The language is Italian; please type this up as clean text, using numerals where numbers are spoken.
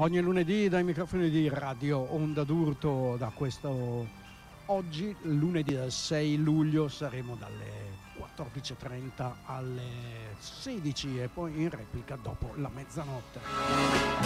Ogni lunedì dai microfoni di Radio Onda d'Urto, da questo oggi, lunedì del 6 luglio, saremo dalle 14.30 alle 16 e poi in replica dopo la mezzanotte.